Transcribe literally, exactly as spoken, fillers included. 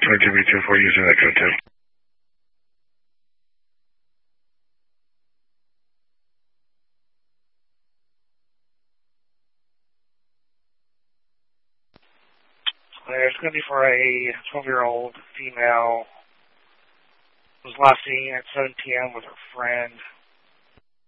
Customer Jimmy two four using that code two. It's going to be for a twelve-year-old female who was last seen at seven p.m. with her friend.